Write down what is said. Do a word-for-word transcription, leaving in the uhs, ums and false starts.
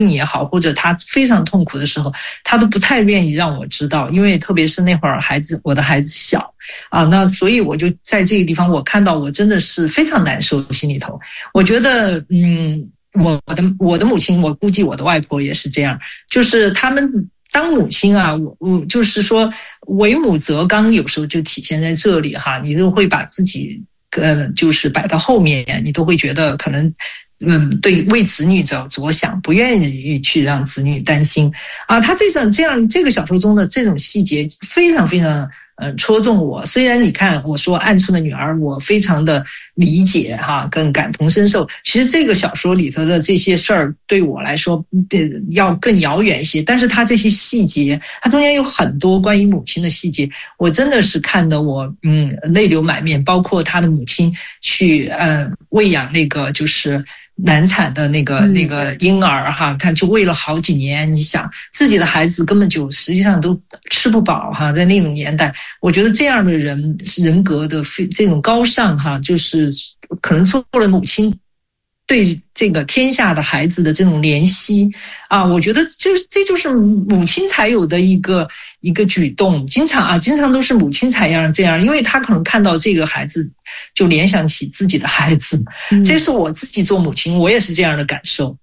也好，或者他非常痛苦的时候，他都不太愿意让我知道，因为特别是那会儿孩子，我的孩子小啊，那所以我就在这个地方，我看到我真的是非常难受，心里头，我觉得，嗯，我的我的母亲，我估计我的外婆也是这样，就是他们当母亲啊，我我就是说为母则刚，有时候就体现在这里哈，你都会把自己呃，就是摆到后面，你都会觉得可能。嗯，对，为子女着着想，不愿意去让子女担心啊。他这种这样这个小说中的这种细节非常非常呃戳中我。虽然你看我说暗处的女儿，我非常的理解哈，更感同身受。其实这个小说里头的这些事儿对我来说要更遥远一些，但是他这些细节，他中间有很多关于母亲的细节，我真的是看得我嗯泪流满面。包括他的母亲去呃喂养那个就是难产的那个那个婴儿哈，他就喂了好几年。你想自己的孩子根本就实际上都吃不饱哈，在那种年代，我觉得这样的人人格的这种高尚哈，就是可能做了母亲对这个天下的孩子的这种怜惜啊，我觉得这这就是母亲才有的一个一个举动。经常啊，经常都是母亲才样这样，因为他可能看到这个孩子就联想起自己的孩子。这是我自己做母亲，我也是这样的感受